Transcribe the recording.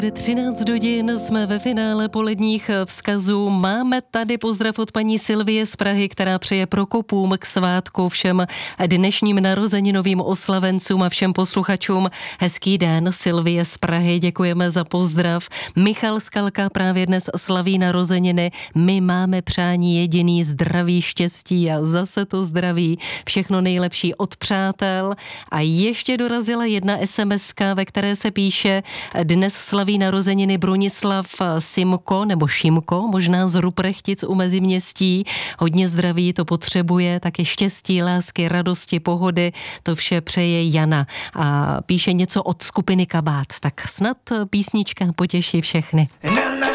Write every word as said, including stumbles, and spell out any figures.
třináct hodin, jsme ve finále poledních vzkazů. Máme tady pozdrav od paní Silvie z Prahy, která přeje Prokopům k svátku všem dnešním narozeninovým oslavencům a všem posluchačům. Hezký den, Silvie z Prahy, děkujeme za pozdrav. Michal Skalka právě dnes slaví narozeniny. My máme přání jediný, zdraví, štěstí a zase to zdraví. Všechno nejlepší od přátel. A ještě dorazila jedna esemeska, ve které se píše: dnes slaví narozeniny Bronislav Simko, nebo Šimko, možná z Ruprechtic u Meziměstí. Hodně zdraví to potřebuje, také štěstí, lásky, radosti, pohody, to vše přeje Jana. A píše něco od skupiny Kabát, tak snad písnička potěší všechny.